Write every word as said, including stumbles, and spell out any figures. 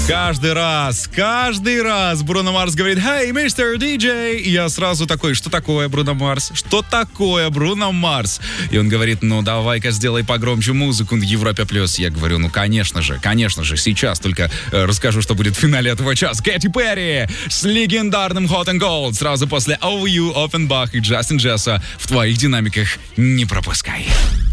Каждый раз, каждый раз Бруно Марс говорит: «Hey, мистер диджей!» И я сразу такой: что такое, Бруно Марс? Что такое, Бруно Марс? И он говорит: ну, давай-ка сделай погромче музыку на Европе плюс. Я говорю: ну, конечно же, конечно же, сейчас только э, расскажу, что будет в финале этого часа. Кэти Перри с легендарным Hot and Cold сразу после Over You, Offenbach и Джастин Джесса в твоих динамиках. Не пропускай.